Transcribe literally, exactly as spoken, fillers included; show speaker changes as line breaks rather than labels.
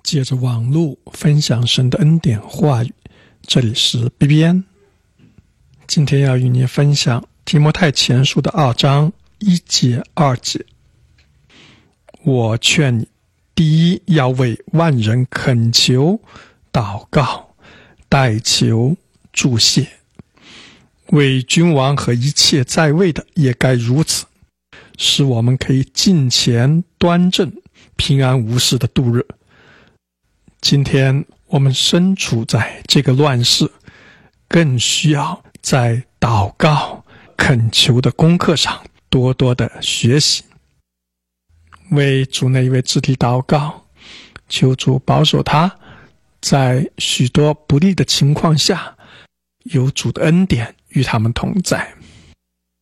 借着网络分享神的恩典话语，这里是 B B N。 今天要与你分享提摩太前书的二章一节二节。我劝你，第一要为万人恳求、祷告、代求、祝谢，为君王和一切在位的也该如此，使我们可以敬虔端正、平安无事的度日。今天我们身处在这个乱世，更需要在祷告、恳求的功课上多多的学习。为主内一位肢体祷告，求主保守他，在许多不利的情况下，有主的恩典与他们同在。